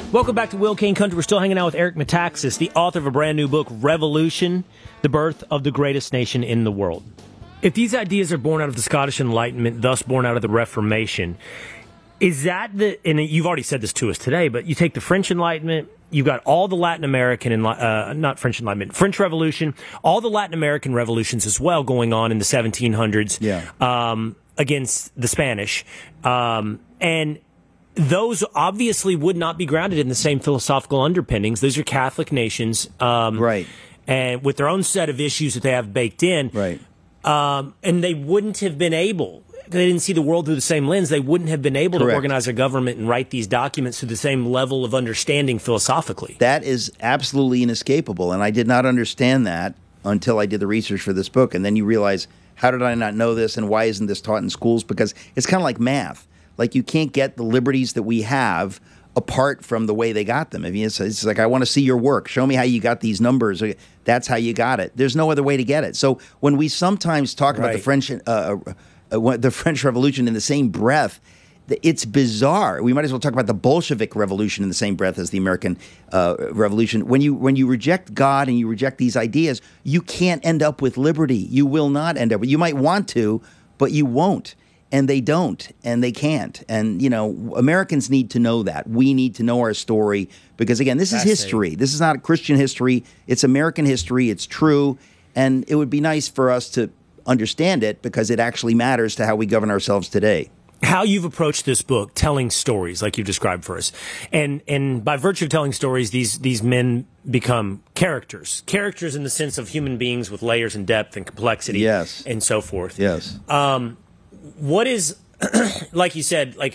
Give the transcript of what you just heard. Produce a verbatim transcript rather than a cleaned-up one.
Welcome back to Will Kane Country. We're still hanging out with Eric Metaxas, the author of a brand new book, Revolution, The Birth of the Greatest Nation in the World. If these ideas are born out of the Scottish Enlightenment, thus born out of the Reformation, is that the, and you've already said this to us today, but you take the French Enlightenment, you've got all the Latin American, uh, not French Enlightenment, French Revolution, all the Latin American revolutions as well going on in the seventeen hundreds yeah. um, against the Spanish. Um, and those obviously would not be grounded in the same philosophical underpinnings. Those are Catholic nations. Um, right. And with their own set of issues that they have baked in. Right. Um, and they wouldn't have been able, they didn't see the world through the same lens, they wouldn't have been able Correct. to organize a government and write these documents to the same level of understanding philosophically. That is absolutely inescapable, and I did not understand that until I did the research for this book. And then you realize, how did I not know this, and why isn't this taught in schools? Because it's kind of like math. Like, you can't get the liberties that we have apart from the way they got them. I mean, it's, it's like, I want to see your work. Show me how you got these numbers. That's how you got it. There's no other way to get it. So when we sometimes talk right. about the French, uh, uh, the French Revolution in the same breath, it's bizarre. We might as well talk about the Bolshevik Revolution in the same breath as the American uh, Revolution. When you when you reject God and you reject these ideas, you can't end up with liberty. You will not end up. You might want to, but you won't. And they don't, and they can't. And, you know, Americans need to know that. We need to know our story because, again, this is history. This is not Christian history. It's American history. It's true. And it would be nice for us to understand it because it actually matters to how we govern ourselves today. How you've approached this book, telling stories like you've described for us. And and by virtue of telling stories, these these men become characters. Characters in the sense of human beings with layers and depth and complexity yes. and so forth. Yes. Um What is, like you said, like